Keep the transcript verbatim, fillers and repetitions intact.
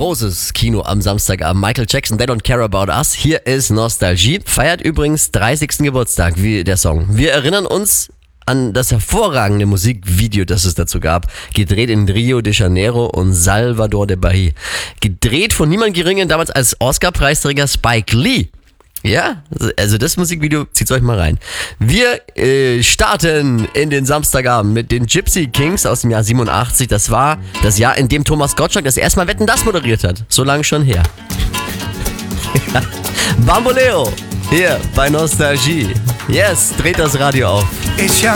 Großes Kino am Samstagabend. Michael Jackson, They Don't Care About Us. Hier ist Nostalgie. Feiert übrigens dreißigsten Geburtstag, wie der Song. Wir erinnern uns an das hervorragende Musikvideo, das es dazu gab. Gedreht in Rio de Janeiro und Salvador de Bahia. Gedreht von niemand Geringeren damals als Oscar-Preisträger Spike Lee. Ja, also das Musikvideo, zieht's euch mal rein. Wir äh, starten in den Samstagabend mit den Gypsy Kings aus dem Jahr siebenundachtzig. Das war das Jahr, in dem Thomas Gottschalk das erste Mal Wetten, das moderiert hat. So lange schon her. Bamboleo, hier bei Nostalgie. Yes, dreht das Radio auf. Ich